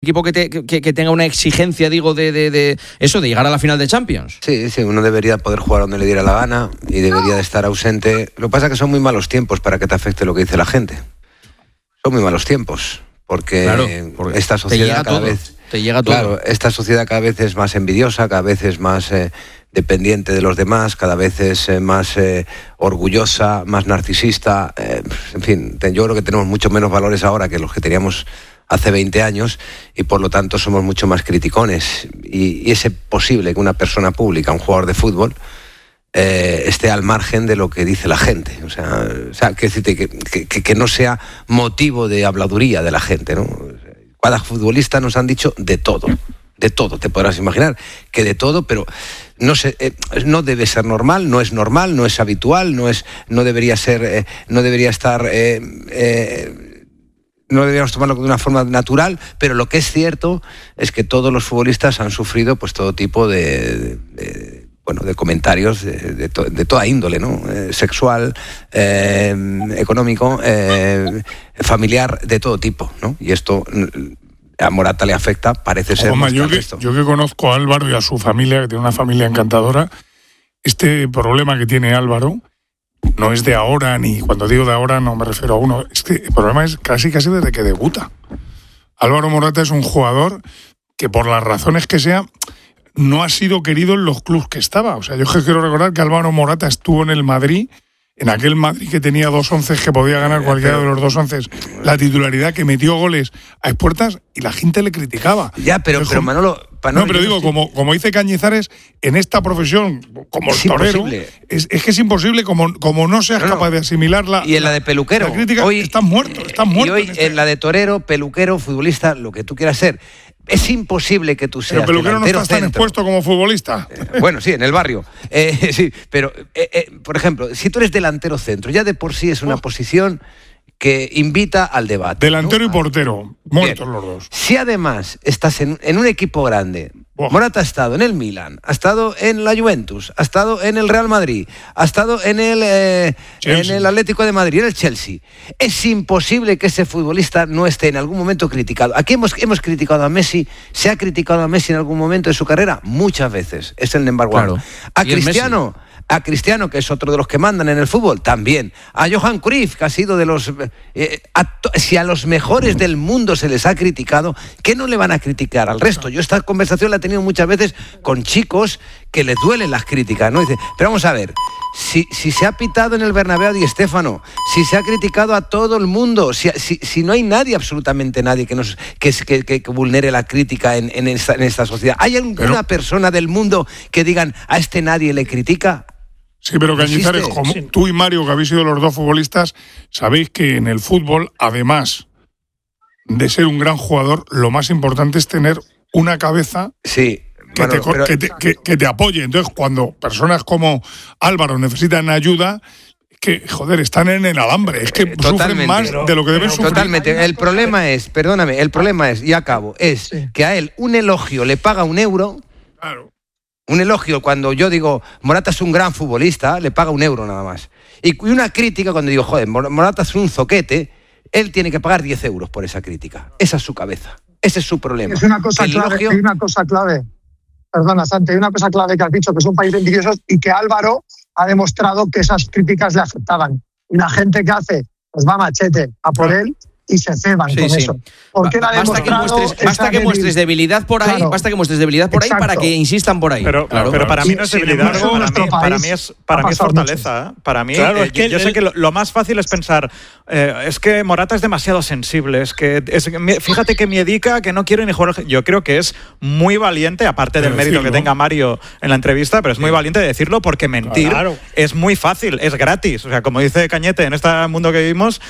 equipo que tenga una exigencia, digo, de eso, de llegar a la final de Champions. Sí, uno debería poder jugar donde le diera la gana y debería de estar ausente. Lo que pasa es que son muy malos tiempos para que te afecte lo que dice la gente. Son muy malos tiempos, porque esta sociedad te llega todo. Claro, esta sociedad cada vez es más envidiosa, cada vez es más dependiente de los demás, cada vez es más orgullosa, más narcisista. En fin, yo creo que tenemos mucho menos valores ahora que los que teníamos hace 20 años y por lo tanto somos mucho más criticones y es posible que una persona pública, un jugador de fútbol, esté al margen de lo que dice la gente. O sea que no sea motivo de habladuría de la gente, ¿no? Cada futbolista nos han dicho de todo, te podrás imaginar que de todo, pero no sé, no debe ser normal, no es habitual, no debería estar. No deberíamos tomarlo de una forma natural, pero lo que es cierto es que todos los futbolistas han sufrido pues todo tipo de comentarios de toda índole, ¿no? Sexual, económico, familiar, de todo tipo, ¿no? Y esto a Morata le afecta, parece ser más que al resto. Yo que conozco a Álvaro y a su familia, que tiene una familia encantadora, este problema que tiene Álvaro no es de ahora, ni cuando digo de ahora no me refiero a uno. Es que el problema es casi desde que debuta. Álvaro Morata es un jugador que por las razones que sea no ha sido querido en los clubes que estaba. O sea, yo quiero recordar que Álvaro Morata estuvo en el Madrid, en aquel Madrid que tenía 2 onces que podía ganar cualquiera de los 2 onces, la titularidad, que metió goles a expuertas y la gente le criticaba. Ya, pero Manolo... No, pero digo, como dice Cañizares, en esta profesión, como el torero, es que es imposible, como no seas capaz de asimilarla. Y en la de peluquero. La crítica, hoy estás muerto. Y hoy en la de torero, peluquero, futbolista, lo que tú quieras ser. Es imposible que tú seas. Pero peluquero no estás tan expuesto como futbolista. Bueno, sí, en el barrio. Sí, pero, por ejemplo, si tú eres delantero centro, ya de por sí es una posición que invita al debate. Delantero, ¿no? Y portero, muertos Bien. Los dos. Si además estás en un equipo grande, Morata ha estado en el Milan, ha estado en la Juventus, ha estado en el Real Madrid, ha estado en el Atlético de Madrid, en el Chelsea. Es imposible que ese futbolista no esté en algún momento criticado. Aquí hemos criticado a Messi, se ha criticado a Messi en algún momento de su carrera, muchas veces. Es el number one. Claro. A Cristiano, que es otro de los que mandan en el fútbol, también. A Johan Cruyff, que ha sido de los... si a los mejores del mundo se les ha criticado, ¿qué no le van a criticar al resto? Yo esta conversación la he tenido muchas veces con chicos que les duelen las críticas, ¿no? Dice, pero vamos a ver, si se ha pitado en el Bernabéu a Di Stéfano, si se ha criticado a todo el mundo, si no hay nadie, absolutamente nadie, que vulnere la crítica en esta sociedad. ¿Hay alguna persona del mundo que digan, a este nadie le critica? Sí, pero Cañizares, como tú y Mario, que habéis sido los dos futbolistas, sabéis que en el fútbol, además de ser un gran jugador, lo más importante es tener una cabeza que te apoye. Entonces, cuando personas como Álvaro necesitan ayuda, que, están en el alambre, es que sufren más de lo que deben sufrir. Totalmente. El problema es, y acabo, que a él un elogio le paga €1. Claro. Un elogio, cuando yo digo Morata es un gran futbolista, le paga €1 nada más. Y una crítica, cuando digo, Morata es un zoquete, él tiene que pagar €10 por esa crítica. Esa es su cabeza. Ese es su problema. Es una cosa clave. Perdona, Santi, hay una cosa clave que has dicho, que es un país de envidiosos y que Álvaro ha demostrado que esas críticas le afectaban. Y la gente que hace, pues va machete a por él y se ceban con eso. Porque basta que muestres debilidad por ahí, basta que muestres debilidad por ahí para que insistan por ahí. Pero para mí no es debilidad, para mí es fortaleza. Para mí, yo sé que lo más fácil es pensar, es que Morata es demasiado sensible, fíjate que Miedica, que no quiere ni jugar. Yo creo que es muy valiente, aparte del mérito que tenga Mario en la entrevista, pero es muy valiente decirlo, porque mentir es muy fácil, es gratis. O sea, como dice Cañete, en este mundo que vivimos,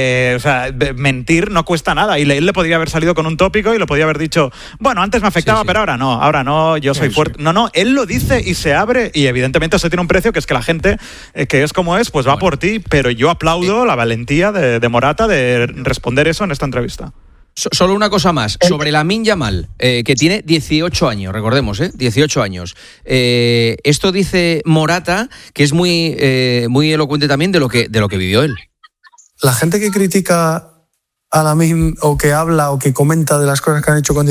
mentir no cuesta nada, y él le podría haber salido con un tópico y lo podría haber dicho, bueno, antes me afectaba, pero ahora no, yo soy fuerte. No, él lo dice y se abre, y evidentemente eso tiene un precio, que es que la gente, que es como es, pues va por ti, pero yo aplaudo la valentía de Morata de responder eso en esta entrevista. Solo una cosa más, sobre Lamine Yamal, que tiene 18 años, recordemos, 18 años. Esto dice Morata, que es muy elocuente también de lo que vivió él. La gente que critica a la misma, o que habla o que comenta de las cosas que han hecho con